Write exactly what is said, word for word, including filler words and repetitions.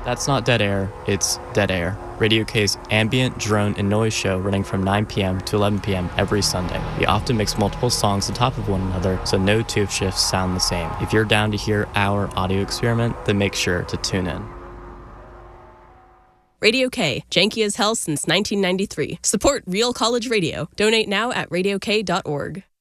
That's not dead air, it's Dead Air, Radio K's ambient, drone, and noise show running from nine p.m. to eleven p.m. every Sunday. We often mix multiple songs on top of one another, so no two shifts sound the same. If you're down to hear our audio experiment, then make sure to tune in. Radio K, janky as hell since nineteen ninety-three. Support Real College Radio. Donate now at radio k dot org.